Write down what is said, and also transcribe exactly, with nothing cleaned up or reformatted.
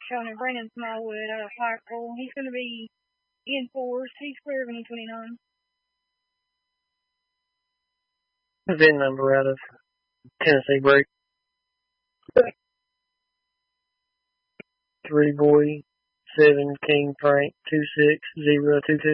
showing him Brandon Smallwood out of Pikeville. He's going to be in force. He's clear of any twenty-nine. V I N number out of Tennessee break. Three boy, seven King Frank, two six zero two two.